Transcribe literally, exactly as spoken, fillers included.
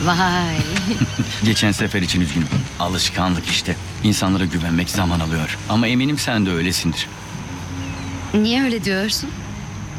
Vay. Geçen sefer için üzgünüm. Alışkanlık işte. İnsanlara güvenmek zaman alıyor. Ama eminim sen de öylesindir. Niye öyle diyorsun?